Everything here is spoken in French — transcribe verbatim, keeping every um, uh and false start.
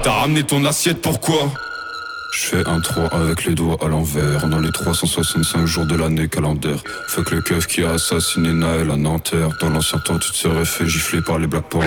T'as ramené ton assiette, pourquoi? Je fais un trois avec les doigts à l'envers. Dans les trois cent soixante-cinq jours de l'année calendaire. Fuck le keuf qui a assassiné Naël à Nanterre. Dans l'ancien temps tu te serais fait gifler par les Black Panthers.